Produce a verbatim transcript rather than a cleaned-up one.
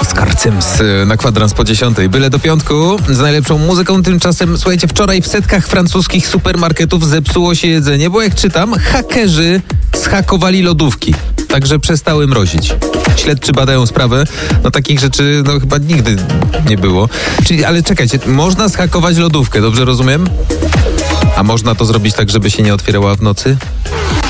Oskar Cyms na kwadrans po dziesiątej. Byle do piątku z najlepszą muzyką. Tymczasem, słuchajcie, wczoraj w setkach francuskich supermarketów zepsuło się jedzenie, bo jak czytam, hakerzy zhakowali lodówki. Także przestały mrozić. Śledczy badają sprawę. No takich rzeczy no chyba nigdy nie było. Czyli, ale czekajcie, można zhakować lodówkę, dobrze rozumiem? A można to zrobić tak, żeby się nie otwierała w nocy?